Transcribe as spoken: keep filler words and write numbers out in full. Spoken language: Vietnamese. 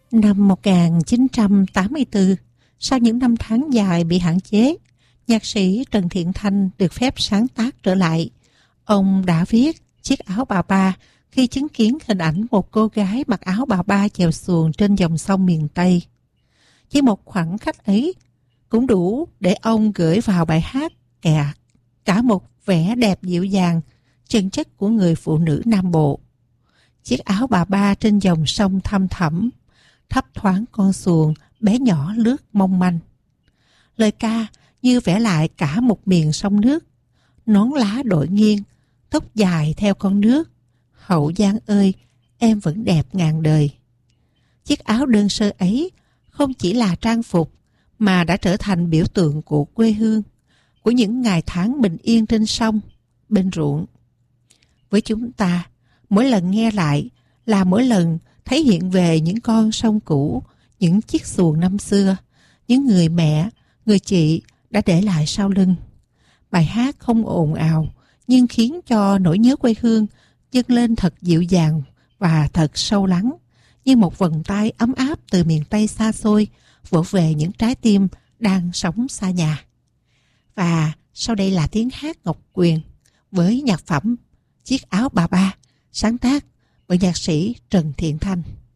Năm một nghìn chín trăm tám mươi tư, sau những năm tháng dài bị hạn chế, nhạc sĩ Trần Thiện Thanh được phép sáng tác trở lại. Ông đã viết Chiếc áo bà ba khi chứng kiến hình ảnh một cô gái mặc áo bà ba chèo xuồng trên dòng sông miền Tây. Chỉ một khoảnh khắc ấy cũng đủ để ông gửi vào bài hát kẻ cả một vẻ đẹp dịu dàng, chân chất của người phụ nữ Nam Bộ. Chiếc áo bà ba trên dòng sông thăm thẳm, thấp thoáng con xuồng bé nhỏ lướt mong manh. Lời ca như vẽ lại cả một miền sông nước, nón lá đội nghiêng, tóc dài theo con nước. Hậu Giang ơi, em vẫn đẹp ngàn đời. Chiếc áo đơn sơ ấy không chỉ là trang phục mà đã trở thành biểu tượng của quê hương, của những ngày tháng bình yên trên sông, bên ruộng. Với chúng ta, mỗi lần nghe lại là mỗi lần thấy hiện về những con sông cũ, những chiếc xuồng năm xưa, những người mẹ, người chị đã để lại sau lưng. Bài hát không ồn ào nhưng khiến cho nỗi nhớ quê hương dâng lên thật dịu dàng và thật sâu lắng, như một vòng tay ấm áp từ miền Tây xa xôi vỗ về những trái tim đang sống xa nhà. Và sau đây là tiếng hát Ngọc Quyền với nhạc phẩm Chiếc áo bà ba, sáng tác bởi nhạc sĩ Trần Thiện Thanh.